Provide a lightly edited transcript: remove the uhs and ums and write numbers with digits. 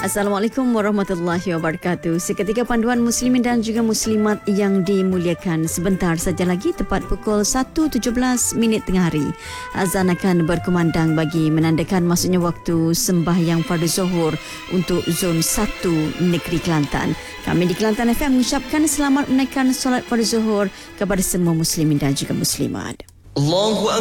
Assalamualaikum warahmatullahi wabarakatuh. Seketika panduan muslimin dan juga muslimat yang dimuliakan. Sebentar saja lagi tepat pukul 1.17 tengah hari. Azan akan berkumandang bagi menandakan masuknya waktu sembahyang fardu zuhur untuk zon 1 negeri Kelantan. Kami di Kelantan FM mengucapkan selamat menunaikan solat fardu zuhur kepada semua muslimin dan juga muslimat.